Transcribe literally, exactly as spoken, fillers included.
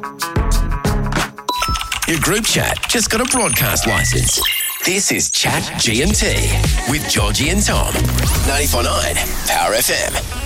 Your group chat just got a broadcast license. This is Chat G M T with Georgie and Tom. ninety-four point nine Power F M.